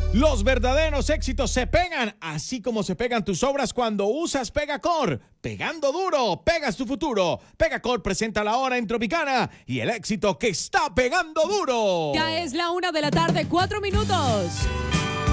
Los verdaderos éxitos se pegan, así como se pegan tus obras cuando usas Pegacor. Pegando duro, pegas tu futuro. Pegacor presenta la hora en Tropicana y el éxito que está pegando duro. Ya es la 1 de la tarde, 4 minutos.